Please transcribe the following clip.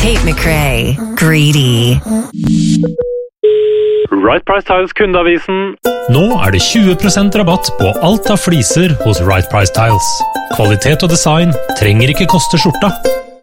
Tate McRae. Greedy. Right Price Tiles kundeavisen. Nå det 20% rabatt på alt av fliser hos Right Price Tiles. Kvalitet og design trenger ikke koste skjorta.